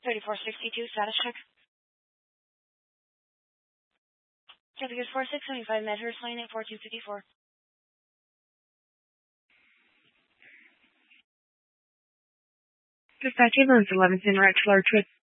3462, status check. Figures 4675, Medhurst Lane at 4254. Dispatch ambulance 11 Rex Larchwood.